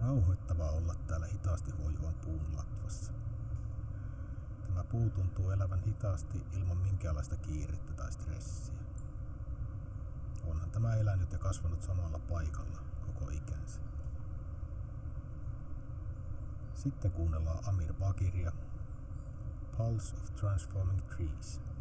Rauhoittavaa olla täällä hitaasti huojuvan puun latvassa. Tämä puu tuntuu elävän hitaasti ilman minkäänlaista kiirettä tai stressiä. Onhan tämä elänyt ja kasvanut samalla paikalla koko ikänsä. Sitten kuunnellaan Amir Bakiria, Pulse of Transforming Trees.